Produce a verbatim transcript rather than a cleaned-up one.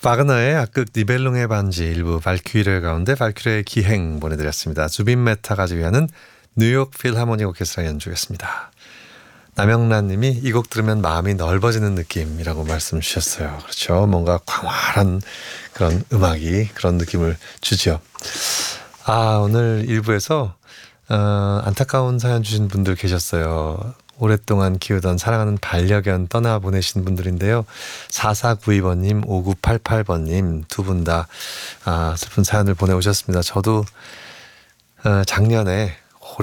바그너의 악극 니벨룽의 반지 일부 발퀴리아 가운데 발퀴리아의 기행 보내드렸습니다. 주빈 메타가 지휘하는 뉴욕 필하모닉 오케스트라 연주였습니다. 남영란 님이 이 곡 들으면 마음이 넓어지는 느낌이라고 말씀 주셨어요. 그렇죠. 뭔가 광활한 그런 음악이 그런 느낌을 주죠. 아, 오늘 일부에서 어, 안타까운 사연 주신 분들 계셨어요. 오랫동안 키우던 사랑하는 반려견 떠나보내신 분들인데요. 사사구이 번님, 오구팔팔 번님 두 분 다 아, 슬픈 사연을 보내오셨습니다. 저도 어, 작년에